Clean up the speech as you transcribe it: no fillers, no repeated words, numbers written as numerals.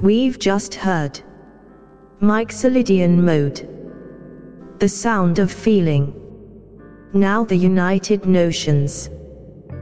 We've just heard Mixolydian mode, the sound of feeling. Now the united notions.